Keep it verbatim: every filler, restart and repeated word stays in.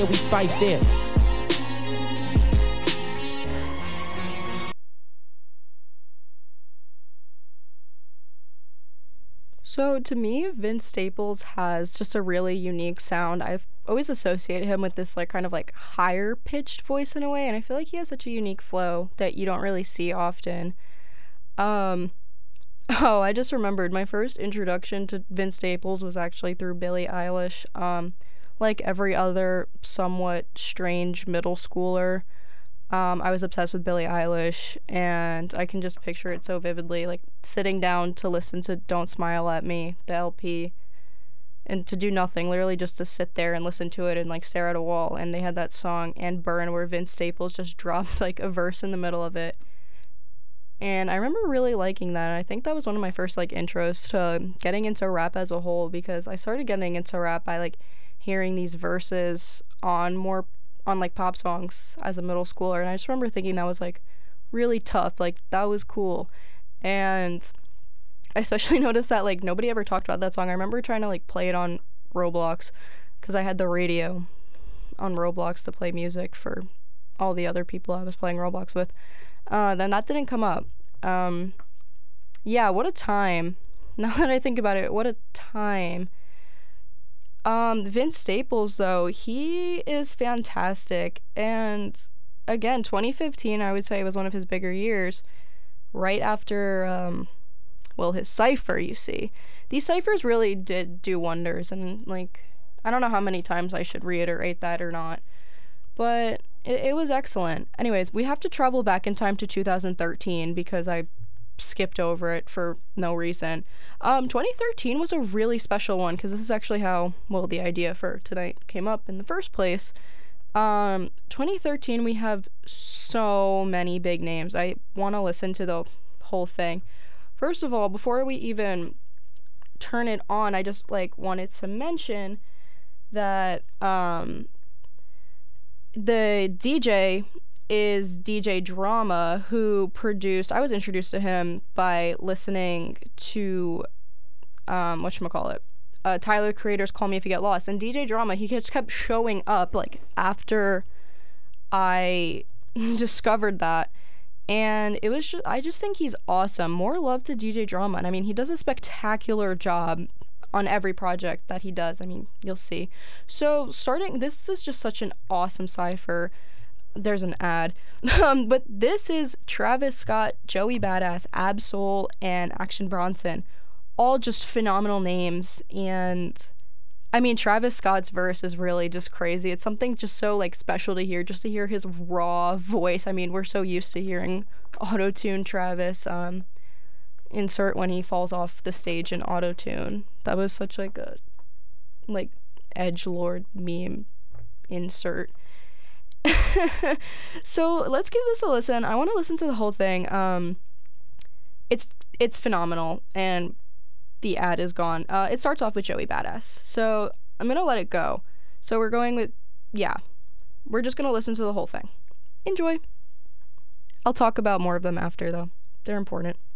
We fight fair. So to me, Vince Staples has just a really unique sound. I've always associated him with this like kind of like higher pitched voice in a way, and I feel like he has such a unique flow that you don't really see often. Um oh, I just remembered my first introduction to Vince Staples was actually through Billie Eilish. Um like every other somewhat strange middle schooler, um, I was obsessed with Billie Eilish, and I can just picture it so vividly, like sitting down to listen to Don't Smile at Me, the L P, and to do nothing, literally just to sit there and listen to it and like stare at a wall. And they had that song and Burn where Vince Staples just dropped like a verse in the middle of it. And I remember really liking that. And I think that was one of my first like intros to getting into rap as a whole, because I started getting into rap by like hearing these verses on more on like pop songs as a middle schooler, and I just remember thinking that was like really tough, like that was cool. And I especially noticed that like nobody ever talked about that song. I remember trying to like play it on Roblox because I had the radio on Roblox to play music for all the other people I was playing Roblox with. Uh, then that didn't come up. Um, yeah, what a time. Now that I think about it, what a time. Um, Vince Staples, though, he is fantastic. And again, twenty fifteen, I would say, was one of his bigger years. Right after, um, well, his Cypher, you see. These Cyphers really did do wonders. And, like, I don't know how many times I should reiterate that or not. But it, it was excellent. Anyways, we have to travel back in time to two thousand thirteen because I skipped over it for no reason. Um, twenty thirteen was a really special one because this is actually how, well, the idea for tonight came up in the first place. Um, twenty thirteen, we have so many big names. I want to listen to the whole thing. First of all, before we even turn it on, I just, like, wanted to mention that, um, the D J is D J Drama, who produced, I was introduced to him by listening to, um, whatchamacallit, uh, Tyler Creator's Call Me If You Get Lost, and D J Drama, he just kept showing up, like, after I discovered that, and it was just, I just think he's awesome. More love to D J Drama, and I mean, he does a spectacular job on every project that he does. I mean, you'll see. So, starting, this is just such an awesome cypher. There's an ad. Um, but this is Travis Scott, Joey Badass, Ab-Soul, and Action Bronson. All just phenomenal names. And I mean, Travis Scott's verse is really just crazy. It's something just so like special to hear, just to hear his raw voice. I mean, we're so used to hearing auto-tune Travis um, insert when he falls off the stage in auto-tune. That was such like a like edgelord meme insert. So let's give this a listen. I want to listen to the whole thing. Um, it's it's phenomenal, and the ad is gone. Uh, it starts off with Joey Badass, so I'm gonna let it go. So we're going with, yeah, we're just gonna listen to the whole thing. Enjoy. I'll talk about more of them after, though. They're important.